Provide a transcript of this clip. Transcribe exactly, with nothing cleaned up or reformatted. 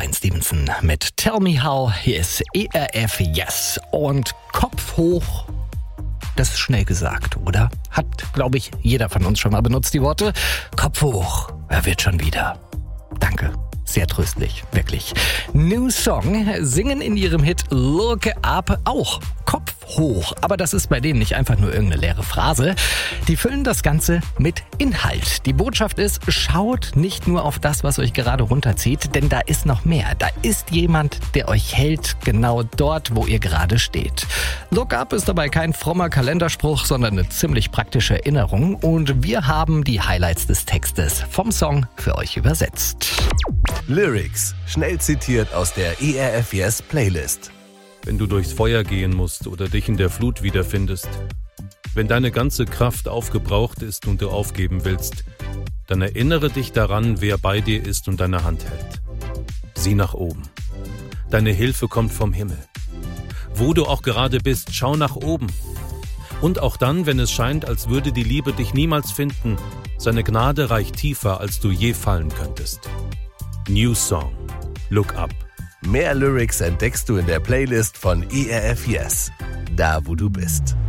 Bryan Stevenson mit Tell Me How. Hier ist E R F Yes und Kopf hoch. Das ist schnell gesagt, oder? Hat, glaube ich, jeder von uns schon mal benutzt, die Worte. Kopf hoch, er wird schon wieder. Danke. Sehr tröstlich, wirklich. New Song singen in ihrem Hit Look Up auch Kopf hoch. Aber das ist bei denen nicht einfach nur irgendeine leere Phrase. Die füllen das Ganze mit Inhalt. Die Botschaft ist, schaut nicht nur auf das, was euch gerade runterzieht, denn da ist noch mehr. Da ist jemand, der euch hält, genau dort, wo ihr gerade steht. Look Up ist dabei kein frommer Kalenderspruch, sondern eine ziemlich praktische Erinnerung. Und wir haben die Highlights des Textes vom Song für euch übersetzt. Lyrics, schnell zitiert aus der E R F Yes Playlist. Wenn du durchs Feuer gehen musst oder dich in der Flut wiederfindest, wenn deine ganze Kraft aufgebraucht ist und du aufgeben willst, dann erinnere dich daran, wer bei dir ist und deine Hand hält. Sieh nach oben. Deine Hilfe kommt vom Himmel. Wo du auch gerade bist, schau nach oben. Und auch dann, wenn es scheint, als würde die Liebe dich niemals finden, seine Gnade reicht tiefer, als du je fallen könntest. New Song, Look Up. Mehr Lyrics entdeckst du in der Playlist von E R F Yes, da wo du bist.